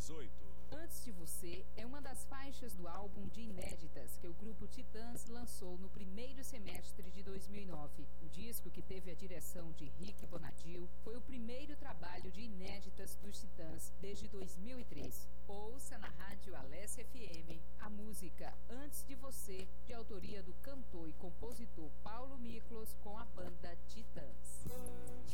18. Antes de Você é uma das faixas do álbum de inéditas que o grupo Titãs lançou no primeiro semestre de 2009. O disco, que teve a direção de Rick Bonadil, foi o primeiro trabalho de inéditas dos Titãs desde 2003. Ouça na rádio Alessia FM a música Antes de Você, de autoria do cantor e compositor Paulo Miklos, com a banda Titãs.